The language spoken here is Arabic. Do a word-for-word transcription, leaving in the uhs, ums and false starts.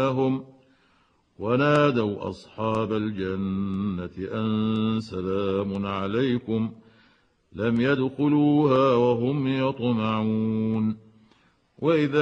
هم ونادوا أصحاب الجنة أن سلام عليكم لم يدخلوها وهم يطمعون. وإذا